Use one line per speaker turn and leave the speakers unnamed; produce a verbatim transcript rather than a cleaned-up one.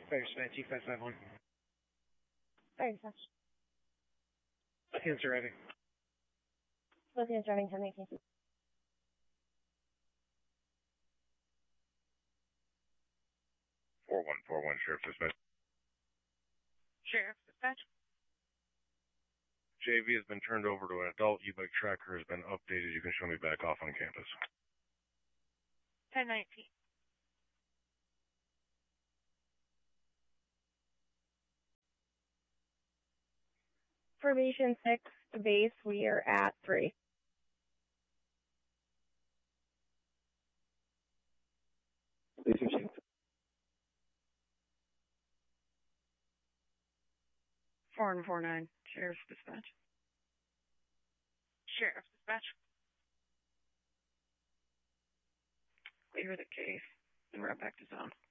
Fire Dispatch, E five five one.
Fire Dispatch.
Hands driving.
Both hands driving, ten nineteen.
four one four one, Sheriff Dispatch.
Sheriff Dispatch.
J V has been turned over to an adult. E-bike tracker has been updated. You can show me back off on campus.
ten nineteen.
Formation six to base, we are at three.
four one four nine, Sheriff's Dispatch. Sheriff's Dispatch. Clear the case and route back to zone.